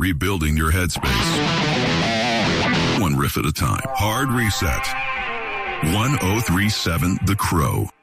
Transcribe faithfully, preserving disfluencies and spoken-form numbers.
rebuilding your headspace. One riff at a time. Hard Reset. one oh three seven The Crow.